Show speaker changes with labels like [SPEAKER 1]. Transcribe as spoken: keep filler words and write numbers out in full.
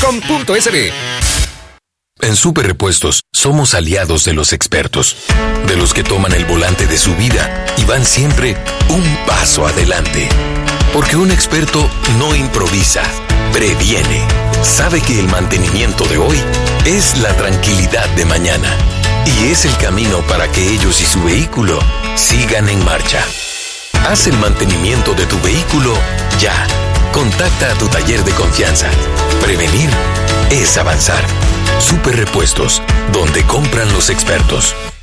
[SPEAKER 1] com punto es be.
[SPEAKER 2] En Super Repuestos somos aliados de los expertos, de los que toman el volante de su vida y van siempre un paso adelante. Porque un experto no improvisa, previene. Sabe que el mantenimiento de hoy es la tranquilidad de mañana y es el camino para que ellos y su vehículo sigan en marcha. Haz el mantenimiento de tu vehículo ya. Contacta a tu taller de confianza. Prevenir es avanzar. Super Repuestos, donde compran los expertos.